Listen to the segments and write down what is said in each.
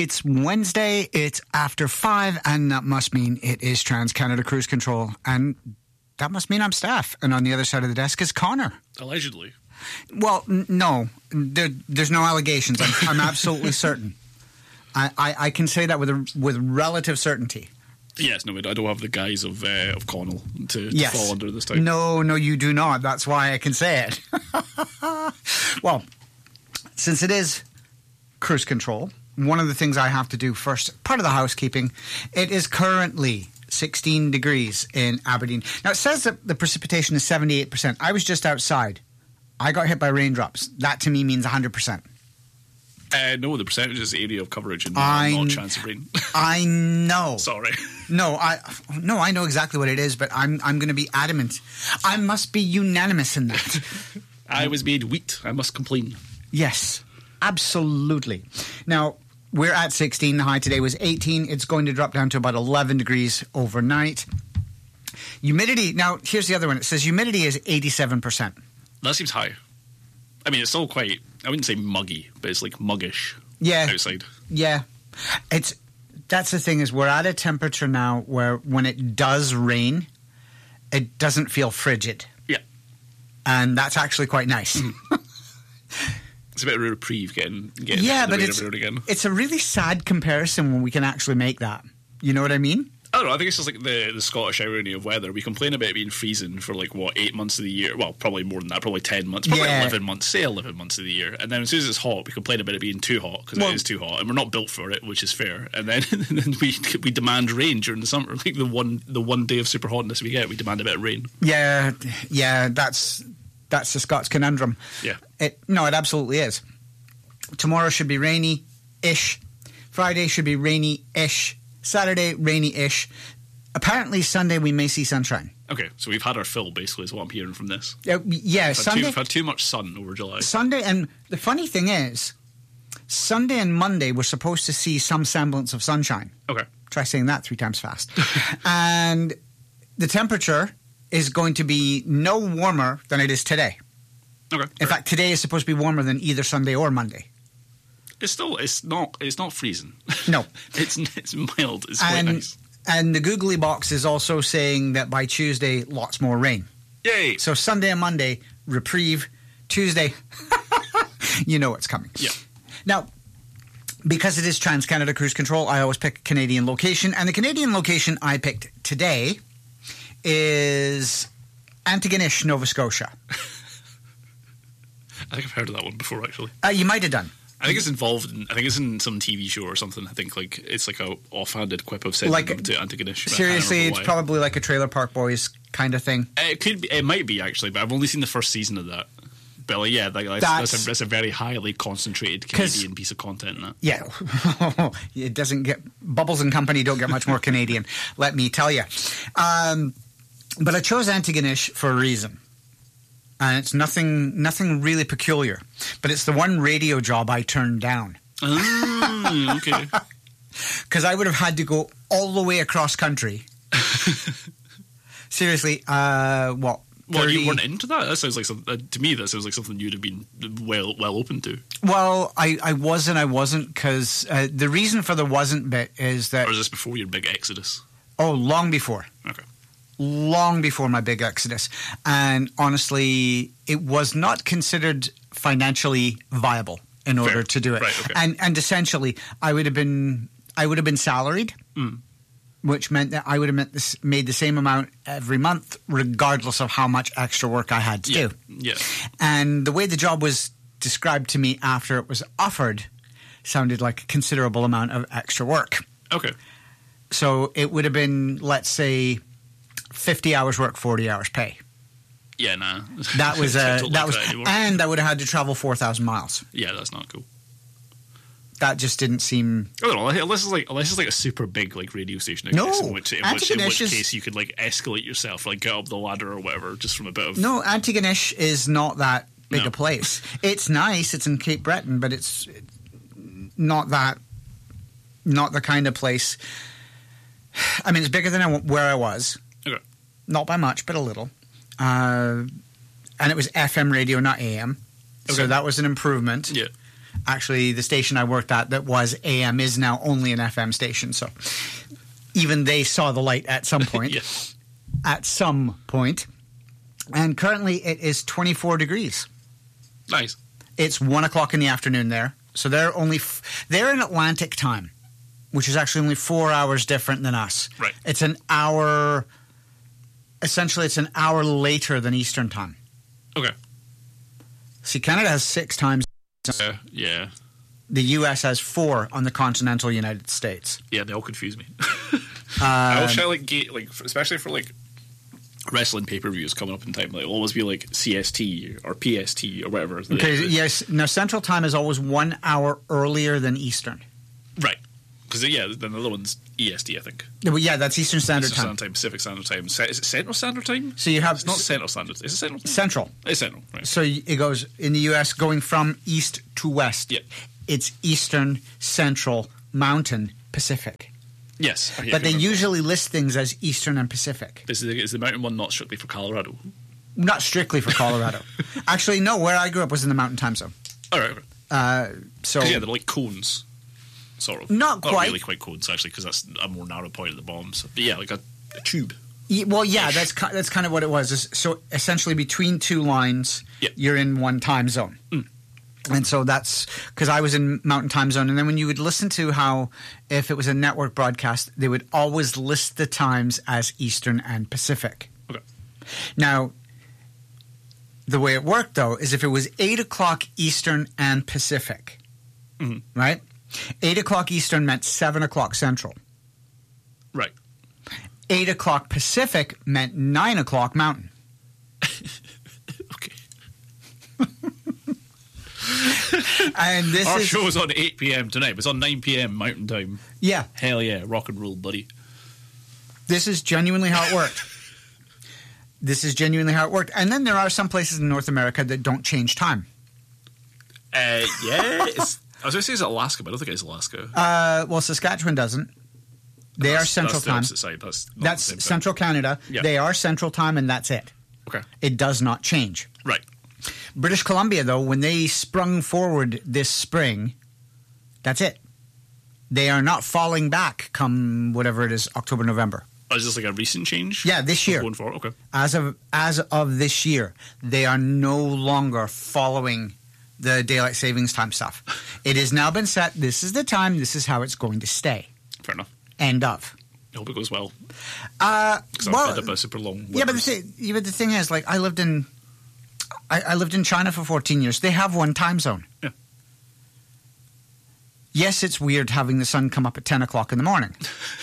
It's Wednesday, it's after 5, and that must mean it is Trans-Canada Cruise Control. And that must mean I'm Steph. And on the other side of the desk is Connor. Allegedly. Well, no. There's no allegations. I'm absolutely certain. I can say that with relative certainty. Yes, no, I don't have the guise of Connell to fall under this time. No, you do not. That's why I can say it. Well, since it is cruise control, one of the things I have to do first, part of the housekeeping, it is currently 16 degrees in Aberdeen. Now, it says that the precipitation is 78%. I was just outside. I got hit by raindrops. That to me means 100%. No, the percentage is area of coverage and not chance of rain. I know. Sorry. No, I know exactly what it is, but I'm going to be adamant. I must be unanimous in that. I was made wheat. I must complain. Yes, absolutely. Now, we're at 16. The high today was 18. It's going to drop down to about 11 degrees overnight. Humidity. Now, here's the other one. It says humidity is 87%. That seems high. I mean, it's still quite, I wouldn't say muggy, but it's like muggish outside. Yeah. That's the thing is we're at a temperature now where when it does rain, it doesn't feel frigid. Yeah. And that's actually quite nice. It's a bit of a reprieve getting yeah, the but rain every now and again. It's a really sad comparison when we can actually make that. You know what I mean? I don't know. I think it's just like the Scottish irony of weather. We complain about it being freezing for 8 months of the year. Well, probably more than that. Probably 10 months. Probably 11 months. Say 11 months of the year. And then as soon as it's hot, we complain about it being too hot because it is too hot, and we're not built for it, which is fair. And then we demand rain during the summer. Like the one day of super hotness we get, we demand a bit of rain. Yeah. That's the Scots conundrum. Yeah. It absolutely is. Tomorrow should be rainy-ish. Friday should be rainy-ish. Saturday, rainy-ish. Apparently, Sunday, we may see sunshine. Okay, so we've had our fill, basically, is what I'm hearing from this. Sunday. We've had too much sun over July. Sunday, and the funny thing is, Sunday and Monday, we're supposed to see some semblance of sunshine. Okay. Try saying that 3 times fast. And the temperature is going to be no warmer than it is today. Okay. In fact, today is supposed to be warmer than either Sunday or Monday. It's not freezing. No. it's mild. It's quite nice. And the googly box is also saying that by Tuesday, lots more rain. Yay! So Sunday and Monday, reprieve. Tuesday, you know what's coming. Yeah. Now, because it is Trans-Canada Cruise Control, I always pick a Canadian location. And the Canadian location I picked today is Antigonish, Nova Scotia. I think I've heard of that one before, actually. You might have done. I think it's involved in. I think it's in some TV show or something. I think it's like a offhanded quip of sending them to Antigonish. Seriously, it's probably like a Trailer Park Boys kind of thing. It could be. It might be actually, but I've only seen the first season of that. But that's a very highly concentrated Canadian piece of content in that. Yeah, it doesn't get Bubbles and Company don't get much more Canadian. Let me tell you. But I chose Antigonish for a reason. And it's nothing really peculiar. But it's the one radio job I turned down. Oh, okay. Because I would have had to go all the way across country. Seriously, what? Well, you weren't into that? That sounds like to me, that sounds like something you'd have been well open to. Well, I was and I wasn't, because the reason for the wasn't bit is that... Or is this before your big exodus? Oh, long before. Okay. Long before my big exodus. And honestly, it was not considered financially viable in order to do it. Right, okay. And essentially, I would have been salaried, which meant that I would have made the same amount every month, regardless of how much extra work I had to do. Yeah. And the way the job was described to me after it was offered sounded like a considerable amount of extra work. Okay. So it would have been, let's say, 50 hours work, 40 hours pay. Yeah, nah. And I would have had to travel 4,000 miles. Yeah, that's not cool. That just didn't seem... I don't know, unless it's like a super big radio station, I guess, in which case you could escalate yourself, get up the ladder or whatever, just from a bit of... No, Antigonish is not that big a place. It's nice, it's in Cape Breton, but it's not the kind of place... I mean, it's bigger than where I was. Okay. Not by much, but a little. And it was FM radio, not AM. Okay. So that was an improvement. Yeah. Actually, the station I worked at that was AM is now only an FM station. So even they saw the light at some point. Yes. At some point. And currently it is 24 degrees. Nice. It's 1 o'clock in the afternoon there. So they're they're in Atlantic time, which is actually only 4 hours different than us. Right. It's an hour. Essentially, it's an hour later than Eastern time. Okay. See, Canada has 6 times. Yeah. The U.S. has 4 on the continental United States. Yeah, they all confuse me. I always try especially for wrestling pay-per-views coming up in time. It'll always be like CST or PST or whatever. Okay. Yes. Now, Central time is always 1 hour earlier than Eastern. Right. Because then the other one's EST, I think. Yeah, that's Eastern Standard Time. Pacific Standard Time. Is it Central Standard Time? So you have it's not Central Standard. Is it Central? Central. It's Central. Right. So it goes in the U.S. going from east to west. Yeah. It's Eastern, Central, Mountain, Pacific. Yes. But they usually list things as Eastern and Pacific. Is the Mountain one not strictly for Colorado? Not strictly for Colorado. Actually, no. Where I grew up was in the Mountain Time Zone. All right. Okay. Yeah, they're like cones. Sort of. Not quite. Not really quite cones, actually, because that's a more narrow point at the bottom. So, but yeah, like a tube. Well, yeah, that's kind of what it was. So essentially, between 2 lines, you're in one time zone. Mm. And so that's because I was in Mountain Time Zone. And then when you would listen to how, if it was a network broadcast, they would always list the times as Eastern and Pacific. Okay. Now, the way it worked, though, is if it was 8 o'clock Eastern and Pacific, right? 8 o'clock Eastern meant 7 o'clock Central. Right. 8 o'clock Pacific meant 9 o'clock Mountain. Okay. And Our show is on 8 p.m. tonight. It's on 9 p.m. Mountain Time. Yeah. Hell yeah. Rock and roll, buddy. This is genuinely how it worked. And then there are some places in North America that don't change time. Yeah. I was going to say it's Alaska, but I don't think it's Alaska. Well, Saskatchewan doesn't. They are Central Time. That's Central Canada. Yeah. They are Central Time, and that's it. Okay. It does not change. Right. British Columbia, though, when they sprung forward this spring, that's it. They are not falling back come whatever it is, October, November. Oh, is this like a recent change? Yeah, this year. Going forward? Okay. As of this year, they are no longer following the daylight savings time stuff. It has now been set. This is the time. This is how it's going to stay. Fair enough. End of. I hope it goes well. Because I've had a super long. Yeah, but the thing is, like, I lived in China for 14 years. They have one time zone. Yeah. Yes, it's weird having the sun come up at 10 o'clock in the morning.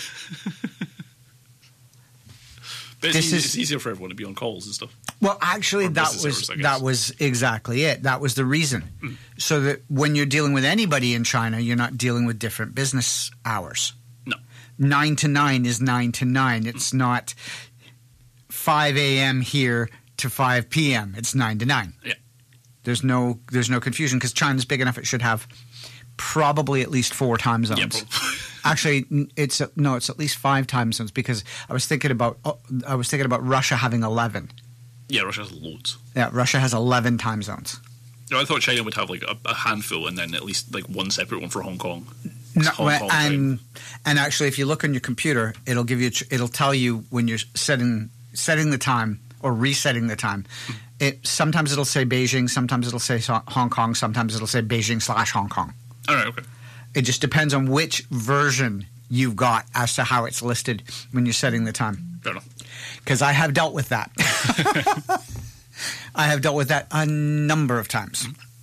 But it's easier for everyone to be on calls and stuff. Well, actually, that was exactly it. That was the reason. So that when you're dealing with anybody in China, you're not dealing with different business hours. No. 9 to 9 is 9 to 9. It's not 5 a.m. here to 5 p.m. It's 9 to 9. Yeah. There's no confusion because China's big enough. It should have probably at least 4 time zones. Yeah, actually, it's at least 5 time zones because I was thinking about Russia having 11. Yeah, Russia has loads. Yeah, Russia has 11 time zones. No, I thought China would have like a handful and then at least like one separate one for Hong Kong. And actually, if you look on your computer, it'll tell you when you're setting the time or resetting the time. Sometimes it'll say Beijing, sometimes it'll say Hong Kong, sometimes it'll say Beijing/Hong Kong. All right, okay. It just depends on which version you've got as to how it's listed when you're setting the time. Fair enough. Because I have dealt with that. I have dealt with that a number of times.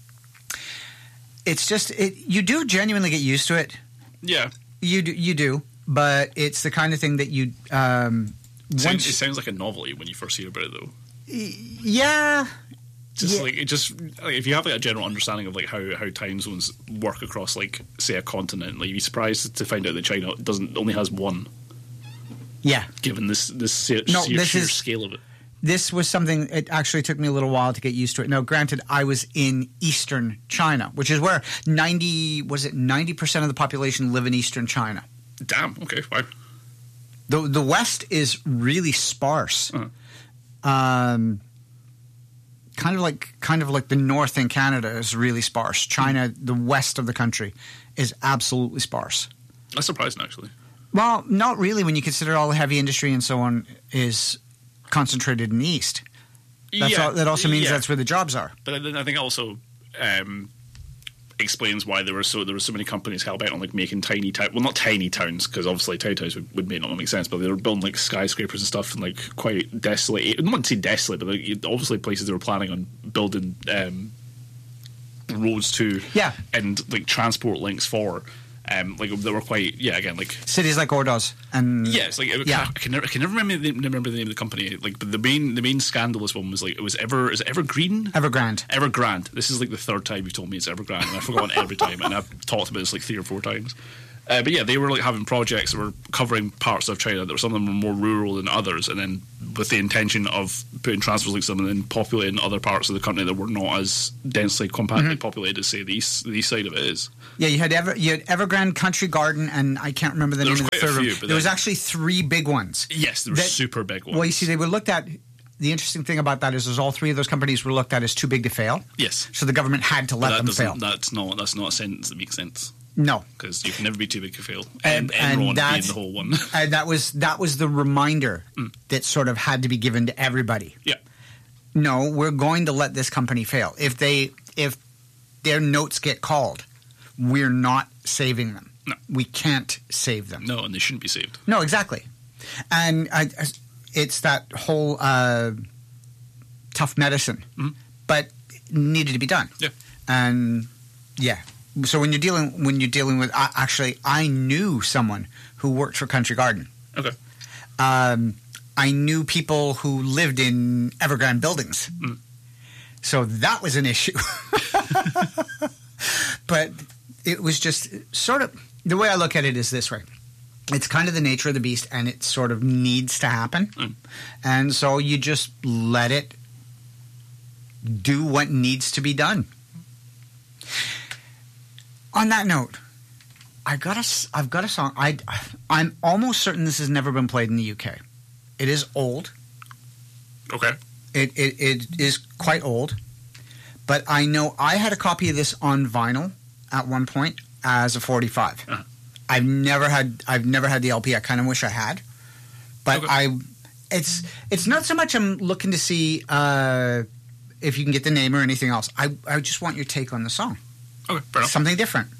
It's just you do genuinely get used to it. Yeah, you do. But it's the kind of thing that you. It sounds like a novelty when you first hear about it, though. Yeah. If you have like a general understanding of like how time zones work across like say a continent, like you'd be surprised to find out that China only has one. Yeah. Given this sheer scale of it. This was something, it actually took me a little while to get used to it. Now, granted, I was in eastern China, which is where 90% of the population live in eastern China. Damn, okay, wow. The West is really sparse. Uh-huh. kind of like the north in Canada is really sparse. China, the west of the country, is absolutely sparse. That's surprising, actually. Well, not really when you consider all the heavy industry and so on is concentrated in the east. That also means that's where the jobs are. But I think it also explains why there were so many companies hell bent on like making tiny towns. Well, not tiny towns, because obviously tiny towns would may not make sense, but they were building like skyscrapers and stuff and like quite desolate. I don't want to say desolate, but like, obviously places they were planning on building roads to, and like transport links for. Like they were quite, again, like cities like Ordos and yes, like I can never remember the name of the company. Like, but the main scandalous one was like it was Evergreen, Evergrande. This is like the third time you've told me it's Evergrande, and I've forgotten every time, and I've talked about this like 3 or 4 times. But yeah, they were like having projects that were covering parts of China that were some of them were more rural than others, and then with the intention of putting transport links in and then populating other parts of the country that were not as densely compactly populated as say the east side of it is. Yeah, you had Evergrande, Country Garden, and I can't remember the name of the third one. There was actually 3 big ones. Yes, there were super big ones. Well, you see, they were looked at. The interesting thing about that is all 3 of those companies were looked at as too big to fail. Yes. So the government had to let them fail. That's not a sentence that makes sense. No, because you can never be too big to fail. And Enron being the whole one. And that was the reminder that sort of had to be given to everybody. Yeah. No, we're going to let this company fail. If their notes get called, we're not saving them. No, we can't save them. No, and they shouldn't be saved. No, exactly. And it's that whole tough medicine, but needed to be done. Yeah. And yeah. So when you're dealing with actually, I knew someone who worked for Country Garden. Okay. I knew people who lived in Evergrande buildings. So that was an issue. But it was just sort of the way I look at it is this way. It's kind of the nature of the beast, and it sort of needs to happen. And so you just let it do what needs to be done. On that note, I've got a song. I'm almost certain this has never been played in the UK. It is old. Okay. It is quite old, but I know I had a copy of this on vinyl at one point as a 45. Uh-huh. I've never had the LP. I kind of wish I had, but okay. It's not so much I'm looking to see if you can get the name or anything else. I just want your take on the song. Okay, fair enough. Something different.